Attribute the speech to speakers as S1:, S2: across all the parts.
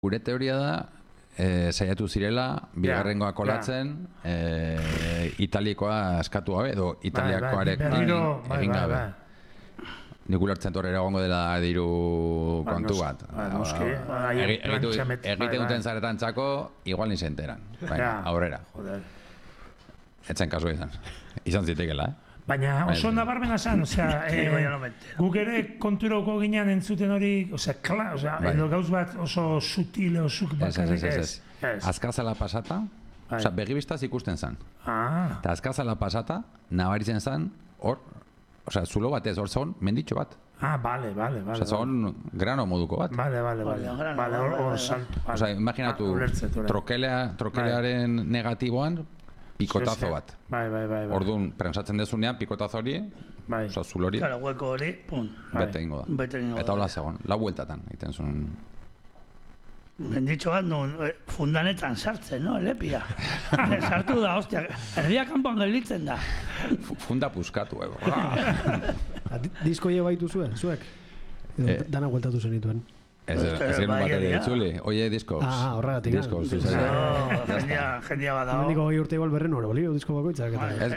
S1: Gure teoria da, saiatu zirela, bigarrengoa kolatzen, italikoa eskatu gabe, edo italiakoarek egin gabe. Nik ulertzen torrera egongo dela diru kontu bat. Egite duten zaretan txako, igual nizen enteran. Aurrera. Etzen kasu izan. Izan zitekela,
S2: Baina oso nabarmena zan, guk ere konturoko ginean entzuten hori, edo gauz bat oso sutile, osuk bakarrik ez.
S1: Azkazala pasata, begibistaz ikusten zan. Eta azkazala pasata, nabaritzen zan, hor, zulo batez, hor zon, menditxo bat.
S2: Bale.
S1: Zon grano moduko bat.
S2: Bale, hor salto.
S1: Imaginatu, trokelearen negatiboan, pikotazo bat.
S2: Bai.
S1: Orduan, prensatzen dezunean, pikotazo hori, zulo hori,
S3: claro, hueko hori,
S1: bete ingo da. Eta hola zegoen, lau bueltatan, egiten zuen.
S3: Benditxo bat nun, fundanetan sartzen, no, elepia. Sartu da, ostia, erdia kanpoan gelditzen da.
S1: Funda puskatu,
S4: Disko baitu zuen, zuek? Dana gueltatu zenituen.
S1: Ez genuen bateria ditzuli, oie diskos.
S4: Horregatik.
S1: Diskos,
S3: jendia bat dago.
S4: Niko hori urte igual berren hori, bolio, disko bakoitzak.
S1: Ez,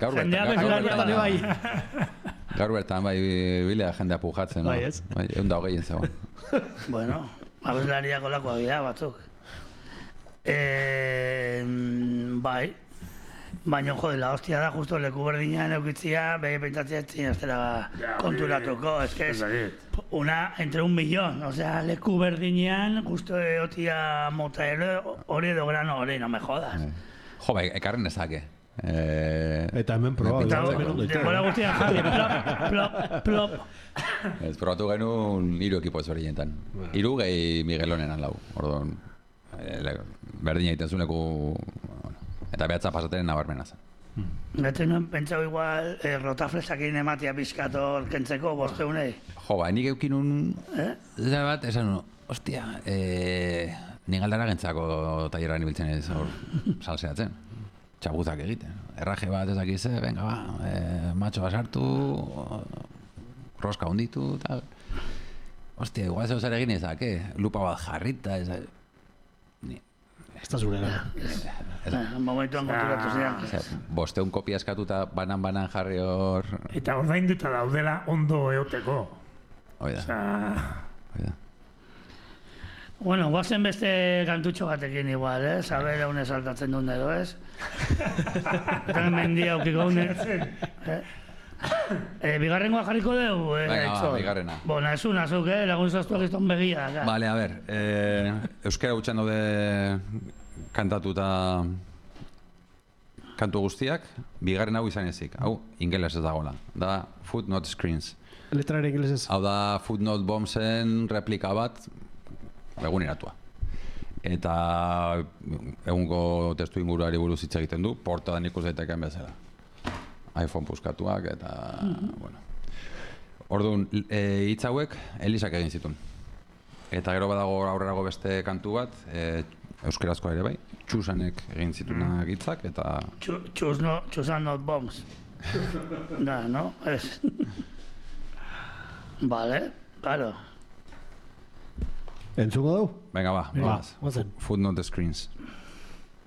S1: gaur bertan bai bilea jendea pujatzen.
S4: Bai, ez?
S1: Egun da hogeien zegoen.
S3: Bueno, abeslariak olakoa gira batzuk. Bai, baina jode, la hostia da, justo leku berdinean eukitzia, behi peintatzea etzin ez dela konturatuko, es que es entre 1 millón, leku berdinean, justo egotia mota hori edo grano hori, no me jodas.
S1: Jo, bai, ekarren ezake.
S4: Eta hemen probatu.
S3: Denbora guztian jarri, plop.
S1: Ez probatu genuen 3 ekipo ez horienetan. 3 gehi Miguelonenan lau. Orduan, berdina egiten zuneku, eta behatza pasateren nabarmena zen.
S3: Gete nuen pentsau igual rotaflesakin ematia pizkator kentzeko bosteunei.
S1: Jo, nik eukinun bat, esan hostia, nik aldara gentzako tailerran ibiltzen ez salseatzen. Txabuzak egiten. Erraje bat ez dakize, venga ba, matxoa sartu, roska hunditu, tal. Hostia, igual zeu zer egin ezak, lupa bat jarrita, ezak.
S4: Ez da zurera.
S3: Momentuan konturatu ziren.
S1: Bosteun kopia eskatuta banan jarri hor...
S2: Eta ordainduta daudela ondo eoteko.
S1: Oida.
S3: Bueno, guazen beste kantutxo batekin igual, Saber haune saltatzen duen edo, ez? Eta mendia aukiko haune. Bigarrengoa jarriko dugu?
S1: Venga, bigarrena.
S3: Bona, esun azuk, lagun zaztu egizton begia.
S1: Vale, a ver, euskera gutxan daude kantatuta kantu guztiak, bigarren hau izan ezik. Hau, ingeles ez dagoela. Da Footnote Screens.
S4: Letrare ingelesez.
S1: Hau da Footnote Bombsen replika bat, eguneratua. Eta egungo testu inguruari buruz hitz egiten du, portadan ikus daiteken bezala. iPhone puskatuak eta, bueno. Orduan, hitz hauek Elisak egin zituen. Eta gero badago aurrerago beste kantu bat, euskerazkoa ere bai, Txusanek egin zituenak hitzak eta...
S3: Txusan not bombs. Da, no? Ez. Vale, claro.
S4: Entzuko dugu?
S1: Venga, ba, Footnote Screens.